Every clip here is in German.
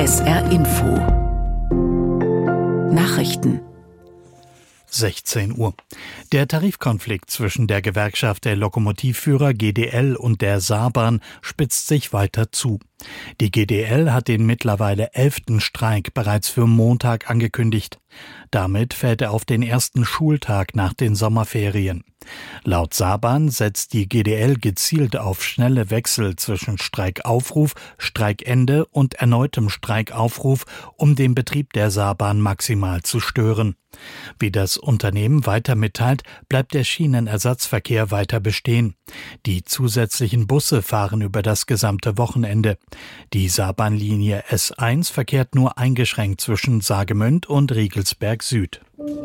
SR Info Nachrichten 16 Uhr. Der Tarifkonflikt zwischen der Gewerkschaft der Lokomotivführer GDL und der Saarbahn spitzt sich weiter zu. Die GDL hat den mittlerweile 11. Streik bereits für Montag angekündigt. Damit fällt er auf den ersten Schultag nach den Sommerferien. Laut Saarbahn setzt die GDL gezielt auf schnelle Wechsel zwischen Streikaufruf, Streikende und erneutem Streikaufruf, um den Betrieb der Saarbahn maximal zu stören. Wie das Unternehmen weiter mitteilt, bleibt der Schienenersatzverkehr weiter bestehen. Die zusätzlichen Busse fahren über das gesamte Wochenende. Die Saarbahnlinie S1 verkehrt nur eingeschränkt zwischen Saargemünd und Riegelsberg Süd.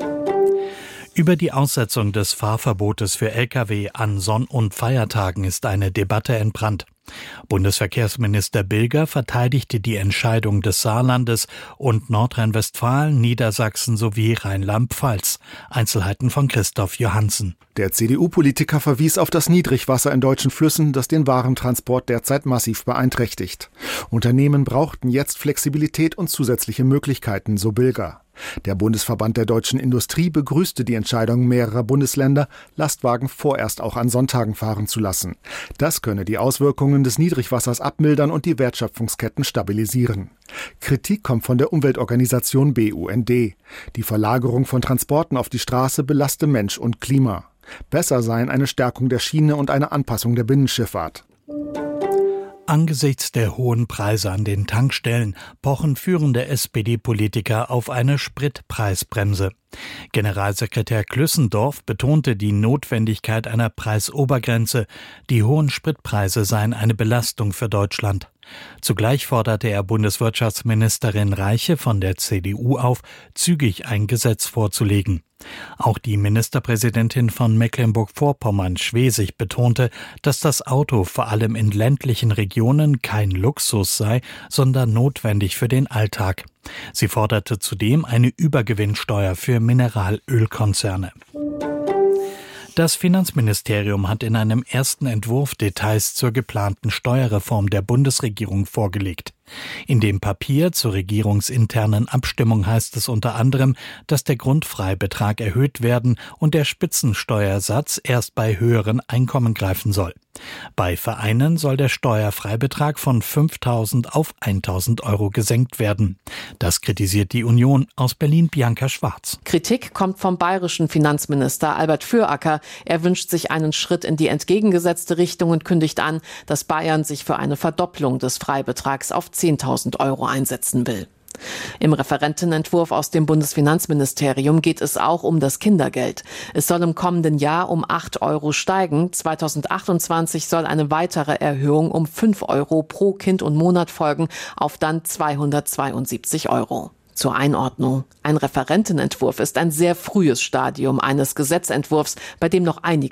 Über die Aussetzung des Fahrverbotes für Lkw an Sonn- und Feiertagen ist eine Debatte entbrannt. Bundesverkehrsminister Bilger verteidigte die Entscheidung des Saarlandes und Nordrhein-Westfalen, Niedersachsen sowie Rheinland-Pfalz. Einzelheiten von Christoph Johansen. Der CDU-Politiker verwies auf das Niedrigwasser in deutschen Flüssen, das den Warentransport derzeit massiv beeinträchtigt. Unternehmen brauchten jetzt Flexibilität und zusätzliche Möglichkeiten, so Bilger. Der Bundesverband der deutschen Industrie begrüßte die Entscheidung mehrerer Bundesländer, Lastwagen vorerst auch an Sonntagen fahren zu lassen. Das könne die Auswirkungen des Niedrigwassers abmildern und die Wertschöpfungsketten stabilisieren. Kritik kommt von der Umweltorganisation BUND. Die Verlagerung von Transporten auf die Straße belaste Mensch und Klima. Besser seien eine Stärkung der Schiene und eine Anpassung der Binnenschifffahrt. Angesichts der hohen Preise an den Tankstellen pochen führende SPD-Politiker auf eine Spritpreisbremse. Generalsekretär Klüssendorf betonte die Notwendigkeit einer Preisobergrenze. Die hohen Spritpreise seien eine Belastung für Deutschland. Zugleich forderte er Bundeswirtschaftsministerin Reiche von der CDU auf, zügig ein Gesetz vorzulegen. Auch die Ministerpräsidentin von Mecklenburg-Vorpommern, Schwesig, betonte, dass das Auto vor allem in ländlichen Regionen kein Luxus sei, sondern notwendig für den Alltag. Sie forderte zudem eine Übergewinnsteuer für Mineralölkonzerne. Das Finanzministerium hat in einem ersten Entwurf Details zur geplanten Steuerreform der Bundesregierung vorgelegt. In dem Papier zur regierungsinternen Abstimmung heißt es unter anderem, dass der Grundfreibetrag erhöht werden und der Spitzensteuersatz erst bei höheren Einkommen greifen soll. Bei Vereinen soll der Steuerfreibetrag von 5.000 auf 1.000 Euro gesenkt werden. Das kritisiert die Union. Aus Berlin Bianca Schwarz. Kritik kommt vom bayerischen Finanzminister Albert Füracker. Er wünscht sich einen Schritt in die entgegengesetzte Richtung und kündigt an, dass Bayern sich für eine Verdopplung des Freibetrags auf 10.000 Euro einsetzen will. Im Referentenentwurf aus dem Bundesfinanzministerium geht es auch um das Kindergeld. Es soll im kommenden Jahr um 8 Euro steigen. 2028 soll eine weitere Erhöhung um 5 Euro pro Kind und Monat folgen, auf dann 272 Euro. Zur Einordnung: Ein Referentenentwurf ist ein sehr frühes Stadium eines Gesetzentwurfs, bei dem noch einiges